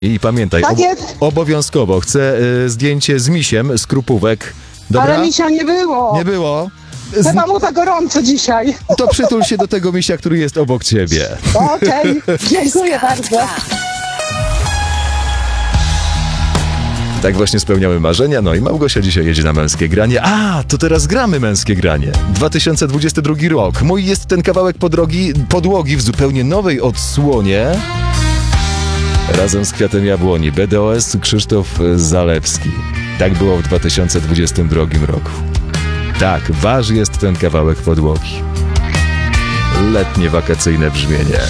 I pamiętaj, Tak jest. obowiązkowo chcę zdjęcie z misiem, z Krupówek. Dobra? Ale misia nie było. Nie było? Chyba mu za gorąco dzisiaj. To przytul się do tego misia, który jest obok ciebie. Okej, dziękuję bardzo. Tak właśnie spełniamy marzenia, no i Małgosia dzisiaj jedzie na Męskie Granie. A, to teraz gramy Męskie Granie. 2022 rok. Mój jest ten kawałek podłogi w zupełnie nowej odsłonie. Razem z Kwiatem Jabłoni. BDOS Krzysztof Zalewski. Tak było w 2022 roku. Tak, wasz jest ten kawałek podłogi. Letnie, wakacyjne brzmienie.